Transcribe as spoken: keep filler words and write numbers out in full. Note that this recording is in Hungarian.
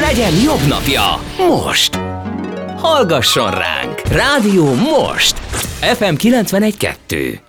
Legyen jobb napja, most! Hallgasson ránk! Rádió most! ef em kilencvenegy kettő.